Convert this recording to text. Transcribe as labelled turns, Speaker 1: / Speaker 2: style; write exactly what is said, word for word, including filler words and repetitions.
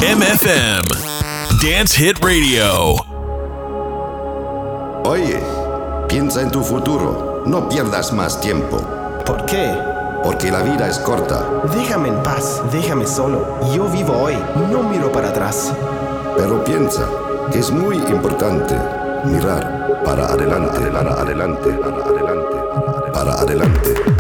Speaker 1: M F M, Dance Hit Radio.
Speaker 2: Oye, piensa en tu futuro. No pierdas más tiempo.
Speaker 3: ¿Por qué?
Speaker 2: Porque la vida es corta.
Speaker 3: Déjame en paz, déjame solo. Yo vivo hoy, no miro para atrás.
Speaker 2: Pero piensa que es muy importante mirar para adelante, para adelante, para adelante, para adelante. Para adelante.